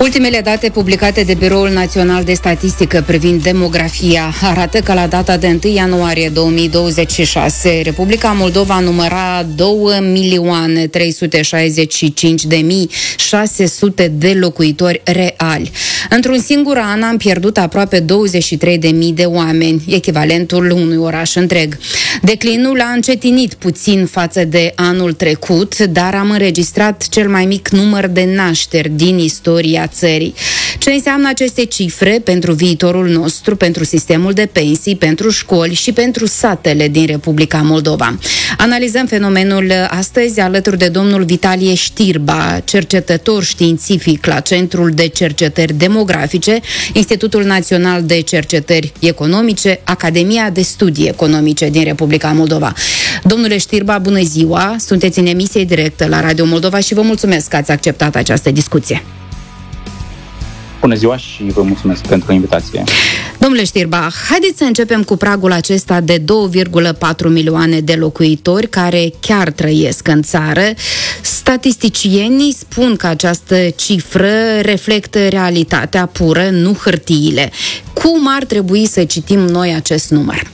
Ultimele date publicate de Biroul Național de Statistică privind demografia arată că la data de 1 ianuarie 2026, Republica Moldova număra 2.365.600 de locuitori reali. Într-un singur an am pierdut aproape 23.000 de oameni, echivalentul unui oraș întreg. Declinul a încetinit puțin față de anul trecut, dar am înregistrat cel mai mic număr de nașteri din istoria țării. Ce înseamnă aceste cifre pentru viitorul nostru, pentru sistemul de pensii, pentru școli și pentru satele din Republica Moldova? Analizăm fenomenul astăzi alături de domnul Vitalie Știrba, cercetător științific la Centrul de Cercetări Demografice, Institutul Național de Cercetări Economice, Academia de Studii Economice din Republica Moldova. Domnule Știrba, bună ziua! Sunteți în emisie directă la Radio Moldova și vă mulțumesc că ați acceptat această discuție. Bună ziua și vă mulțumesc pentru invitație. Domnule Știrba, haideți să începem cu pragul acesta de 2,4 milioane de locuitori care chiar trăiesc în țară. Statisticienii spun că această cifră reflectă realitatea pură, nu hârtiile. Cum ar trebui să citim noi acest număr?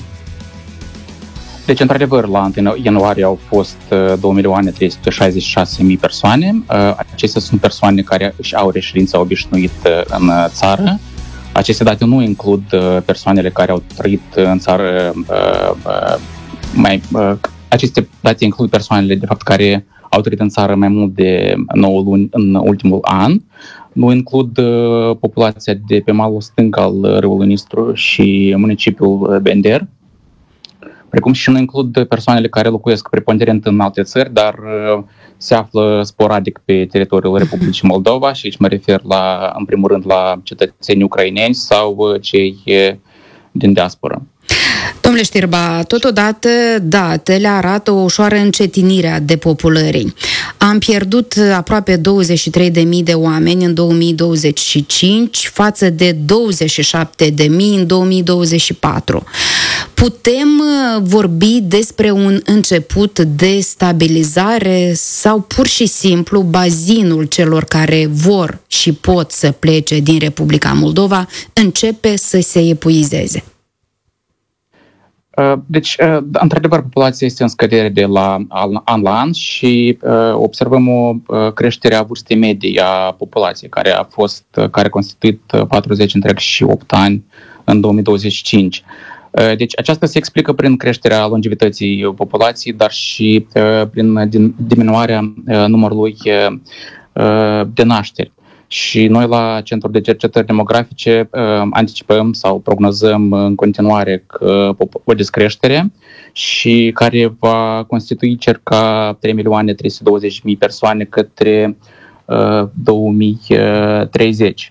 Deci, într-adevăr, la 1 ianuarie au fost 2.366.000 persoane. Acestea sunt persoane care își au reședința obișnuită în țară. Aceste date nu includ persoanele care au trăit în țară aceste date includ persoanele, de fapt, care au trăit în țară mai mult de 9 luni în ultimul an. Nu includ populația de pe malul stâng al râului Nistru și municipiul Bender, precum și nu includ persoanele care locuiesc preponderent în alte țări, dar se află sporadic pe teritoriul Republicii Moldova și aici mă refer în primul rând la cetățenii ucraineni sau cei din diasporă. Domnule Știrba, totodată datele arată o ușoară încetinire a depopulării. Am pierdut aproape 23.000 de oameni în 2025 față de 27.000 în 2024. Putem vorbi despre un început de stabilizare sau pur și simplu bazinul celor care vor și pot să plece din Republica Moldova începe să se epuizeze? Deci, într-adevăr, populația este în scădere de la an la an și observăm o creștere a vârstei medii a populației, care a constituit 48 ani în 2025. Deci, aceasta se explică prin creșterea longevității populației, dar și prin diminuarea numărului de nașteri. Și noi la Centrul de Cercetări Demografice anticipăm sau prognozăm în continuare o descreștere și care va constitui circa 3.320.000 persoane către 2030.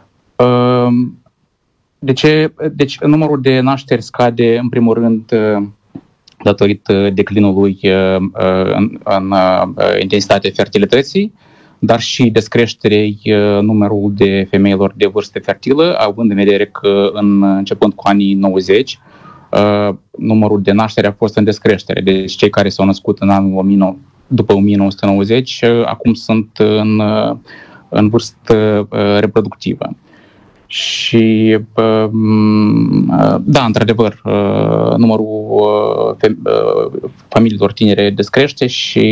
De ce? Deci numărul de nașteri scade în primul rând datorită declinului în intensitatea fertilității, dar și descreșterei numărul de femeilor de vârstă fertilă, având în vedere că începând cu anii 90, numărul de naștere a fost în descreștere. Deci cei care s-au născut după 1990 acum sunt în vârstă reproductivă. Și, da, într-adevăr, numărul familiilor tinere descrește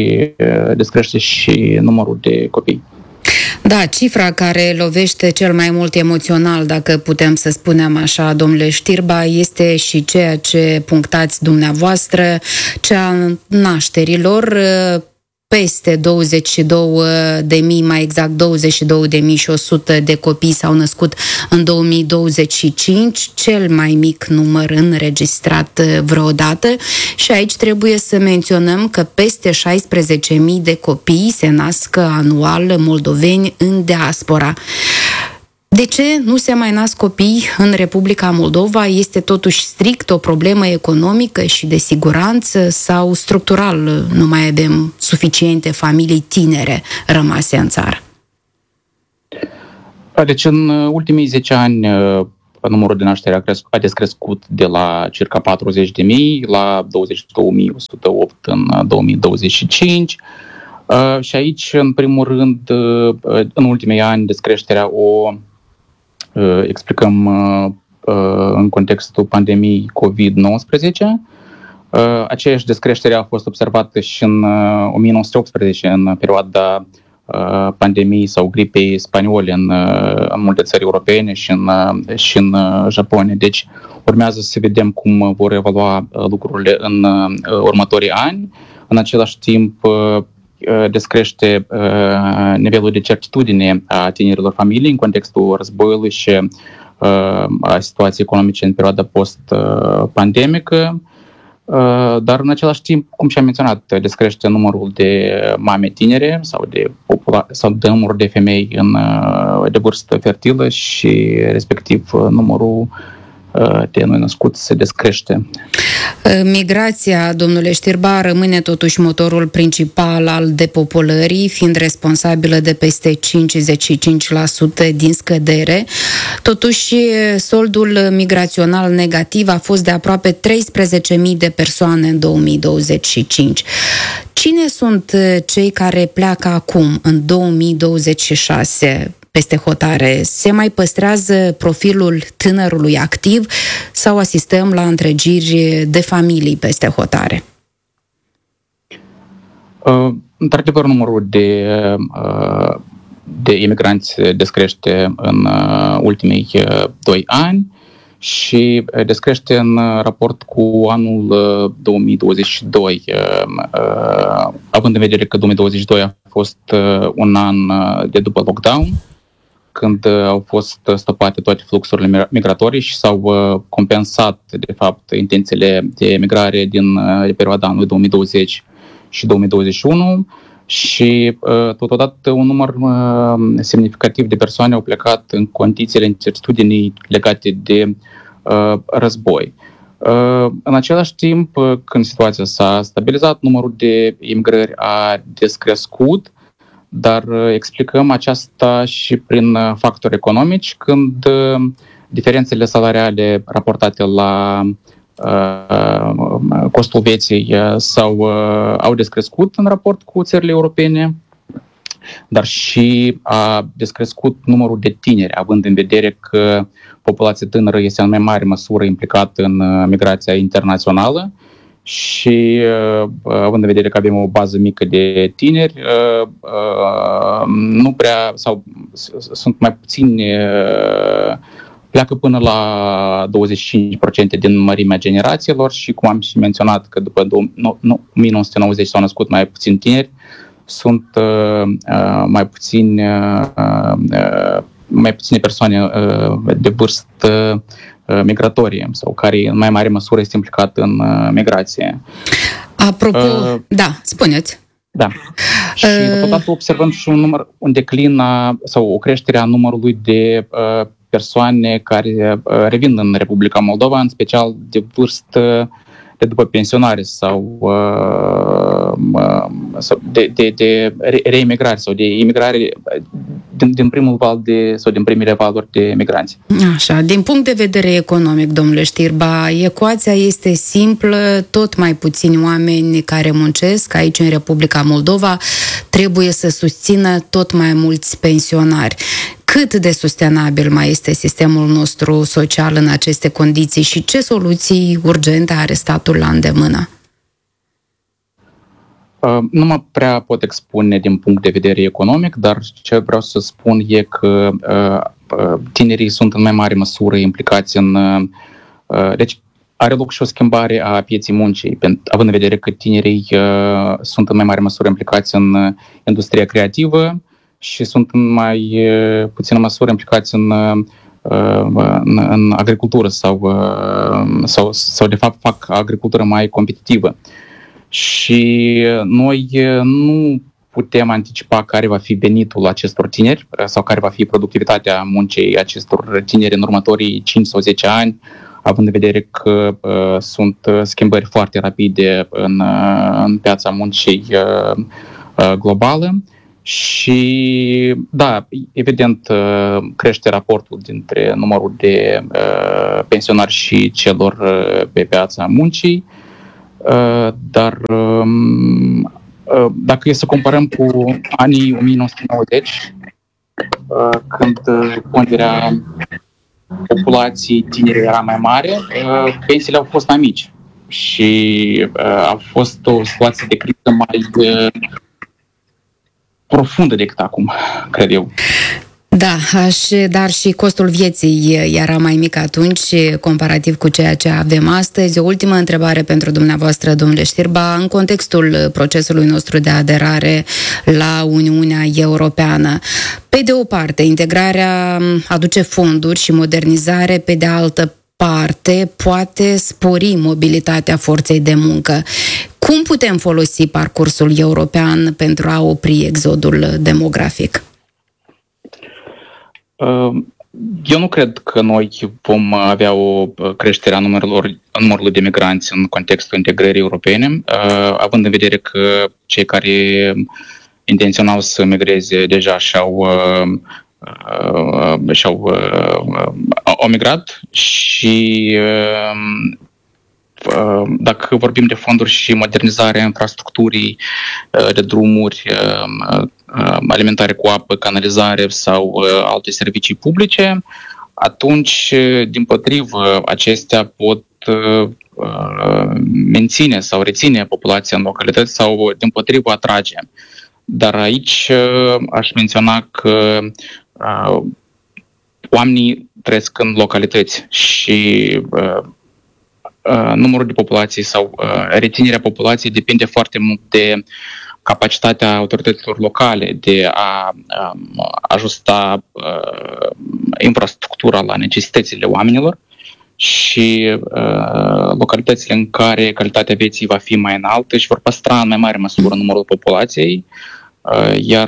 și numărul de copii. Da, cifra care lovește cel mai mult emoțional, dacă putem să spunem așa, domnule Știrba, este și ceea ce punctați dumneavoastră, cea a nașterilor. Peste 22.000, mai exact 22.100 de copii s-au născut în 2025, cel mai mic număr înregistrat vreodată. Și aici trebuie să menționăm că peste 16.000 de copii se nasc anual moldoveni în diaspora. De ce nu se mai nasc copii în Republica Moldova? Este totuși strict o problemă economică și de siguranță sau structural nu mai avem suficiente familii tinere rămase în țară? Deci în ultimii 10 ani numărul de naștere a descrescut de la circa 40.000 la 22.108 în 2025. Și aici, în primul rând, în ultimii ani, descreșterea o explicăm în contextul pandemiei COVID-19. Aceeași descreștere a fost observată și în 1918, în perioada pandemiei sau gripei spaniole în multe țări europene și în Japonia. Deci urmează să vedem cum vor evolua lucrurile în următorii ani. În același timp, descrește nivelul de certitudine a tinerilor familii în contextul războiului și a situației economice în perioada post-pandemică, dar în același timp, cum și-am menționat, descrește numărul de mame tinere sau de numărul de femei de vârstă fertilă și respectiv numărul de noi născuți se descrește. Migrația, domnule Știrba, rămâne totuși motorul principal al depopulării, fiind responsabilă de peste 55% din scădere. Totuși, soldul migrațional negativ a fost de aproape 13.000 de persoane în 2025. Cine sunt cei care pleacă acum, în 2026? Peste hotare, se mai păstrează profilul tânărului activ sau asistăm la întregiri de familii peste hotare? Într-adevăr, numărul de imigranți descrește în ultimii 2 ani și descrește în raport cu anul 2022, având în vedere că 2022 a fost un an de după lockdown, când au fost stopate toate fluxurile migratorii și s-au compensat, de fapt, intențiile de emigrare din perioada anului 2020 și 2021 și, totodată, un număr semnificativ de persoane au plecat în condițiile incertitudinii legate de război. În același timp, când situația s-a stabilizat, numărul de imigrări a descrescut, dar explicăm aceasta și prin factori economici, când diferențele salariale raportate la costul vieții au descrescut în raport cu țările europene, dar și a descrescut numărul de tineri, având în vedere că populația tânără este în mai mare măsură implicată în migrația internațională și având în vedere că avem o bază mică de tineri, nu prea, sau sunt mai puțini, pleacă până la 25% din mărimea generațiilor și, cum am și menționat, că după 1990 s-au născut mai puțini tineri, sunt mai puține persoane de vârstă migratorie sau care în mai mare măsură este implicat în migrație. Apropo, da, spuneți. Da. Și totodată observăm și un declin sau o creștere a numărului de persoane care revin în Republica Moldova, în special de vârstă de după pensionare sau de reimigrare sau de imigrare din primul val sau din primele valuri de migranți. Așa, din punct de vedere economic, domnule Știrba, ecuația este simplă, tot mai puțini oameni care muncesc aici în Republica Moldova trebuie să susțină tot mai mulți pensionari. Cât de sustenabil mai este sistemul nostru social în aceste condiții și ce soluții urgente are statul la îndemână? Nu mă prea pot expune din punct de vedere economic, dar ce vreau să spun e că tinerii sunt în mai mare măsură implicați în... Deci are loc și o schimbare a pieții muncii, având în vedere că tinerii sunt în mai mare măsură implicați în industria creativă și sunt în mai puțină măsură implicați în agricultură sau de fapt fac agricultură mai competitivă. Și noi nu putem anticipa care va fi venitul acestor tineri sau care va fi productivitatea muncii acestor tineri în următorii 5 sau 10 ani, având în vedere că sunt schimbări foarte rapide în piața muncii globală. Și, da, evident, crește raportul dintre numărul de pensionari și celor pe piața muncii, dar Dacă e să comparăm cu anii 1990, când ponderea populației tinere era mai mare, pensiile au fost mai mici și a fost o situație de criză mai profundă decât acum, cred eu. Da, dar și costul vieții era mai mic atunci, comparativ cu ceea ce avem astăzi. O ultimă întrebare pentru dumneavoastră, domnule Știrba, în contextul procesului nostru de aderare la Uniunea Europeană. Pe de o parte, integrarea aduce fonduri și modernizare, pe de altă parte, poate spori mobilitatea forței de muncă. Cum putem folosi parcursul european pentru a opri exodul demografic? Eu nu cred că noi vom avea o creștere a numărului de migranți în contextul integrării europene, având în vedere că cei care intenționau să migreze deja au migrat și dacă vorbim de fonduri și modernizarea infrastructurii de drumuri, alimentare cu apă, canalizare sau alte servicii publice, atunci, dimpotrivă, acestea pot menține sau reține populația în localități sau, dimpotrivă, atrage. Dar aici aș menționa că oamenii trăiesc în localități și numărul de populație sau reținerea populației depinde foarte mult de capacitatea autorităților locale de a ajusta infrastructura la necesitățile oamenilor și localitățile în care calitatea vieții va fi mai înaltă și vor păstra în mai mare măsură numărul populației, iar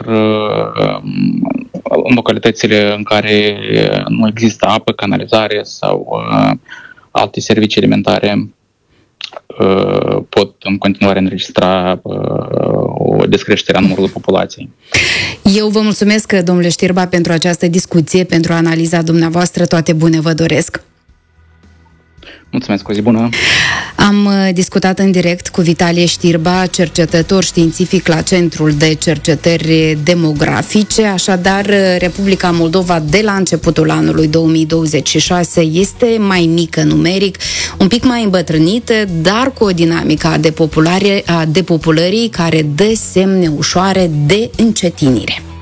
în localitățile în care nu există apă, canalizare sau alte servicii alimentare pot în continuare înregistra o descreștere a numărului populației. Eu vă mulțumesc, domnule Știrba, pentru această discuție, pentru analiza dumneavoastră. Toate bune vă doresc! Mulțumesc, o zi bună! Am discutat în direct cu Vitalie Știrba, cercetător științific la Centrul de Cercetări Demografice. Așadar, Republica Moldova de la începutul anului 2026 este mai mică numeric, un pic mai îmbătrânită, dar cu o dinamică a depopulării care dă semne ușoare de încetinire.